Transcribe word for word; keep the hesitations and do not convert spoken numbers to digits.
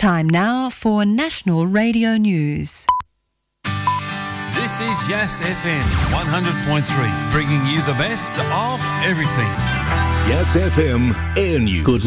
Time now for National Radio News. This is Yas F M one hundred point three, bringing you the best of everything. Yas F M Air News. Good